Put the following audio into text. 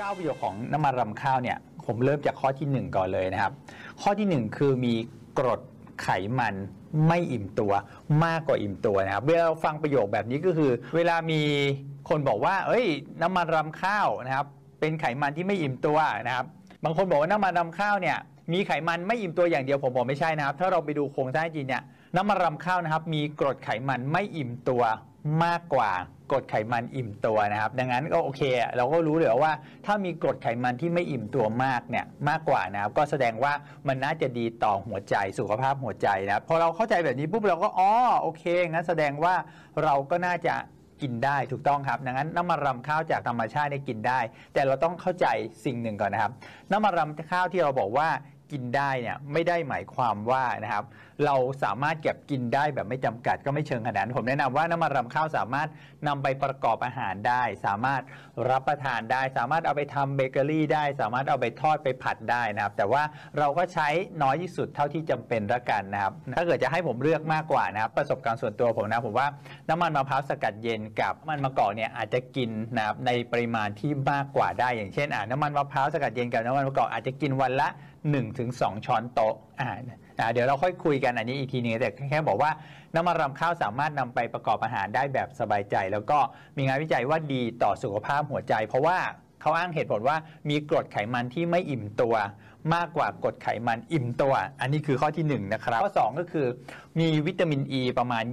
9ประโยชน์ของน้ำมันรำข้าวเนี่ยผมเริ่มจากข้อที่1ก่อนเลยนะครับข้อที่1คือมีกรดไขมันไม่อิ่มตัวมากกว่าอิ่มตัวนะครับเวลาเราฟังประโยคแบบนี้ก็คือเวลามีคนบอกว่าน้ำมันรำข้าวนะครับเป็นไขมันที่ไม่อิ่มตัวนะครับบางคนบอกว่าน้ำมันรำข้าวเนี่ยมีไขมันไม่อิ่มตัวอย่างเดียวผมบอกไม่ใช่นะครับถ้าเราไปดูโครงสร้างจริงเนี่ยน้ำมันรำข้าวนะครับมีกรดไขมันไม่อิ่มตัวมากกว่ากรดไขมันอิ่มตัวนะครับดังนั้นก็โอเคเราก็รู้เลยว่าถ้ามีกรดไขมันที่ไม่อิ่มตัวมากเนี่ยมากกว่านะครับก็แสดงว่ามันน่าจะดีต่อหัวใจสุขภาพหัวใจนะครับพอเราเข้าใจแบบนี้ปุ๊บเราก็โอเคงั้นแสดงว่าเราก็น่าจะกินได้ถูกต้องครับดังนั้นน้ำมันรำข้าวจากธรรมชาติได้กินได้แต่เราต้องเข้าใจสิ่งหนึ่งก่อนนะครับน้ำมันรำข้าวที่เราบอกว่ากินได้เนี่ยไม่ได้หมายความว่านะครับเราสามารถเก็บกินได้แบบไม่จำกัดก็ไม่เชิงขนาดนั้นผมแนะนำว่าน้ำมันรำข้าวสามารถนำไปประกอบอาหารได้สามารถรับประทานได้สามารถเอาไปทำเบเกอรี่ได้สามารถเอาไปทอดไปผัดได้นะครับแต่ว่าเราก็ใช้น้อยที่สุดเท่าที่จำเป็นละกันนะครับถ้าเกิดจะให้ผมเลือกมากกว่านะครับประสบการณ์ส่วนตัวผมนะผมว่าน้ำมันมะพร้าวสกัดเย็นกับน้ำมันมะกอกเนี่ยอาจจะกินนะครับในปริมาณที่มากกว่าได้อย่างเช่นน้ำมันมะพร้าวสกัดเย็นกับน้ำมันมะกอกอาจจะกินวันละ1-2 ช้อนโต๊ะเดี๋ยวเราค่อยคุยกันอันนี้อีกทีนึงแต่แค่บอกว่าน้ำมันรำข้าวสามารถนำไปประกอบอาหารได้แบบสบายใจแล้วก็มีงานวิจัยว่าดีต่อสุขภาพหัวใจเพราะว่าเขาอ้างเหตุผลว่ามีกรดไขมันที่ไม่อิ่มตัวมากกว่ากรดไขมันอิ่มตัวอันนี้คือข้อที่1นะครับข้อ2ก็คือมีวิตามินอ e ีประมาณ